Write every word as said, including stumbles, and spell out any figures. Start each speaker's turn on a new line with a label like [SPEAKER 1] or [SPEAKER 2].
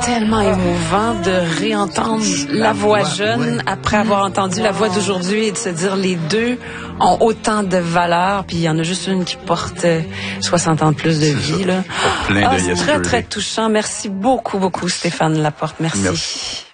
[SPEAKER 1] tellement émouvant de réentendre la, la voix, voix jeune ouais. après avoir entendu la voix d'aujourd'hui et de se dire les deux ont autant de valeur, puis il y en a juste une qui porte soixante ans de plus de vie. Là.
[SPEAKER 2] Plein
[SPEAKER 1] ah,
[SPEAKER 2] de
[SPEAKER 1] c'est très, très touchant. Merci beaucoup, beaucoup, Stéphane Laporte. Merci. Merci.